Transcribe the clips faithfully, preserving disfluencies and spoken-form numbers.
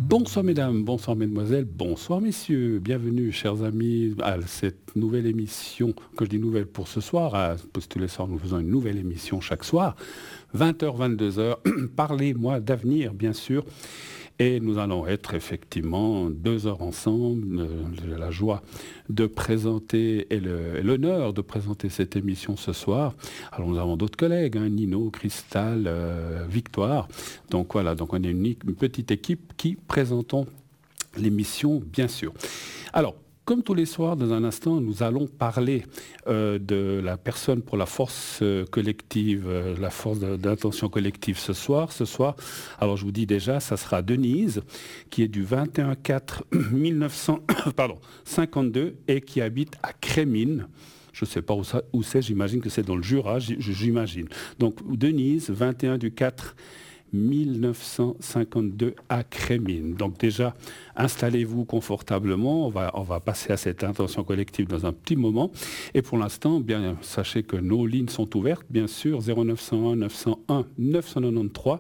Bonsoir mesdames, bonsoir mesdemoiselles, bonsoir messieurs, bienvenue chers amis à cette nouvelle émission, que je dis nouvelle pour ce soir, à tous les soirs nous faisons une nouvelle émission chaque soir, vingt heures, vingt-deux heures, parlez-moi d'avenir bien sûr, et nous allons être effectivement deux heures ensemble, j'ai la joie de présenter et le- et l'honneur de présenter cette émission ce soir. Alors nous avons d'autres collègues, hein, Nino, Cristal, euh, Victoire, donc voilà, donc on est une, une petite équipe qui présentons l'émission bien sûr. Alors, comme tous les soirs, dans un instant, nous allons parler euh, de la personne pour la force euh, collective, euh, la force de- d'intention collective ce soir. Ce soir, alors je vous dis déjà, ça sera Denise, qui est du vingt et un quatre mille neuf cents pardon, cinquante-deux et qui habite à Crémines. Je ne sais pas où, ça- où c'est, j'imagine que c'est dans le Jura, j- j'imagine. Donc Denise, vingt et un du quatre mille neuf cent cinquante-deux à Crémines. Donc déjà, installez-vous confortablement. On va, on va passer à cette intention collective dans un petit moment. Et pour l'instant, bien, sachez que nos lignes sont ouvertes, bien sûr, zéro neuf cent un neuf cent un neuf cent quatre-vingt-treize.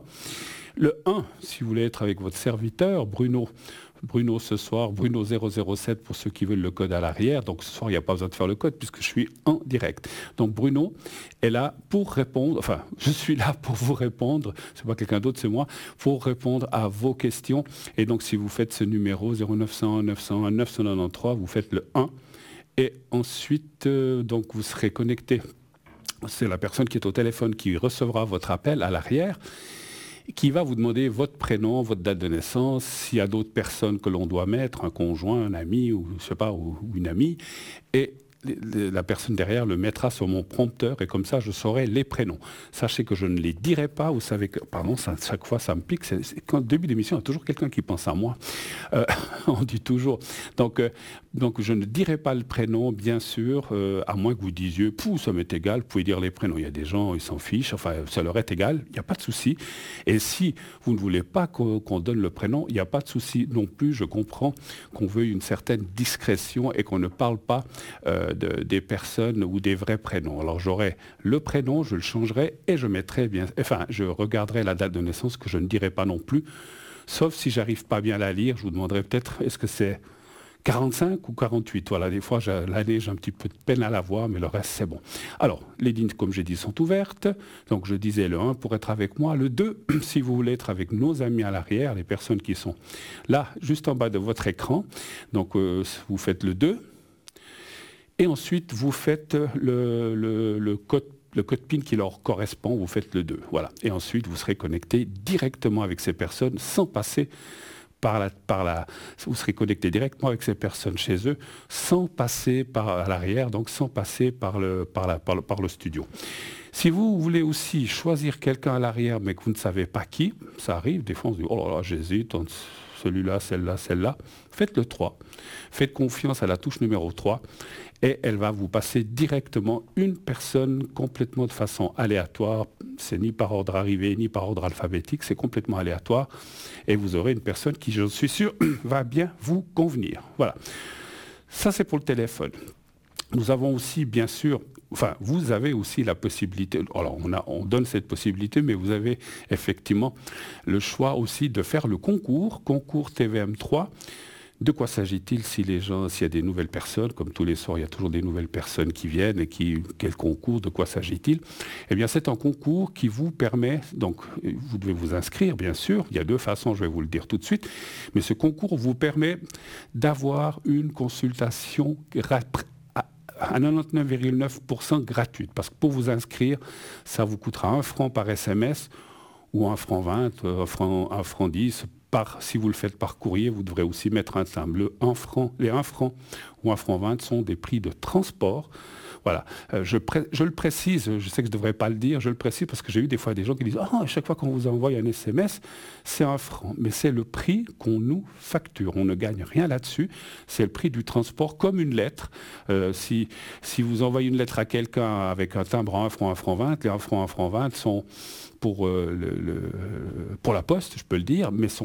Le un, si vous voulez être avec votre serviteur, Bruno. Bruno ce soir, Bruno zéro zéro sept pour ceux qui veulent le code à l'arrière. Donc ce soir, il n'y a pas besoin de faire le code puisque je suis en direct. Donc Bruno est là pour répondre, enfin, je suis là pour vous répondre, c'est pas quelqu'un d'autre, c'est moi, pour répondre à vos questions. Et donc si vous faites ce numéro zéro neuf cent un neuf cent un neuf cent quatre-vingt-treize, vous faites le un et ensuite, euh, donc vous serez connecté. C'est la personne qui est au téléphone qui recevra votre appel à l'arrière, qui va vous demander votre prénom, votre date de naissance, s'il y a d'autres personnes que l'on doit mettre, un conjoint, un ami ou je sais pas, ou, ou une amie, et la personne derrière le mettra sur mon prompteur et comme ça je saurai les prénoms. Sachez que je ne les dirai pas, vous savez que, pardon, ça, chaque fois ça me pique, c'est, c'est, quand au début d'émission il y a toujours quelqu'un qui pense à moi, euh, on dit toujours, donc, euh, donc je ne dirai pas le prénom bien sûr, euh, à moins que vous disiez, pouh, ça m'est égal, vous pouvez dire les prénoms, il y a des gens, ils s'en fichent, enfin ça leur est égal, il n'y a pas de souci, et si vous ne voulez pas qu'on, qu'on donne le prénom, il n'y a pas de souci non plus, je comprends qu'on veuille une certaine discrétion et qu'on ne parle pas euh, de, des personnes ou des vrais prénoms. Alors j'aurai le prénom, je le changerai et je mettrai bien, enfin je regarderai la date de naissance que je ne dirai pas non plus, sauf si j'arrive pas bien à la lire, je vous demanderai peut-être est-ce que c'est quarante-cinq ou quarante-huit. Voilà, des fois j'ai, l'année j'ai un petit peu de peine à la voir, mais le reste c'est bon. Alors les lignes comme j'ai dit sont ouvertes, donc je disais le un pour être avec moi, le deux si vous voulez être avec nos amis à l'arrière, les personnes qui sont là juste en bas de votre écran, donc euh, vous faites le deux. Et ensuite, vous faites le, le, le code, le code PIN qui leur correspond, vous faites le deux. Voilà. Et ensuite, vous serez connecté directement avec ces personnes sans passer par la, par la... Vous serez connecté directement avec ces personnes chez eux sans passer par à l'arrière, donc sans passer par le, par la, par le, par le studio. Si vous voulez aussi choisir quelqu'un à l'arrière, mais que vous ne savez pas qui, ça arrive, des fois on se dit, oh là là, j'hésite entre celui-là, celle-là, celle-là, faites le trois. Faites confiance à la touche numéro trois et elle va vous passer directement une personne complètement de façon aléatoire. C'est ni par ordre arrivé, ni par ordre alphabétique, c'est complètement aléatoire. Et vous aurez une personne qui, je suis sûr, va bien vous convenir. Voilà. Ça, c'est pour le téléphone. Nous avons aussi, bien sûr, enfin, vous avez aussi la possibilité, alors on, a, on donne cette possibilité, mais vous avez effectivement le choix aussi de faire le concours, concours T V M trois. De quoi s'agit-il si les gens, s'il y a des nouvelles personnes, comme tous les soirs, il y a toujours des nouvelles personnes qui viennent et qui, quel concours, de quoi s'agit-il? Eh bien, c'est un concours qui vous permet, donc, vous devez vous inscrire, bien sûr, il y a deux façons, je vais vous le dire tout de suite, mais ce concours vous permet d'avoir une consultation gratuite, à quatre-vingt-dix-neuf virgule neuf pour cent gratuite. Parce que pour vous inscrire, ça vous coûtera un franc par S M S ou un franc vingt, un franc, un franc dix. Par, si vous le faites par courrier, vous devrez aussi mettre un timbre. Le un franc, les un franc ou un franc vingt sont des prix de transport. Voilà, euh, je, pré- je le précise, je sais que je ne devrais pas le dire, je le précise parce que j'ai eu des fois des gens qui disent « Ah, à chaque fois qu'on vous envoie un S M S, c'est un franc. » Mais c'est le prix qu'on nous facture. On ne gagne rien là-dessus. C'est le prix du transport comme une lettre. Euh, si, si vous envoyez une lettre à quelqu'un avec un timbre à un franc, un franc vingt, les un franc, un franc vingt sont pour, euh, le, le, pour la poste, je peux le dire, mais sont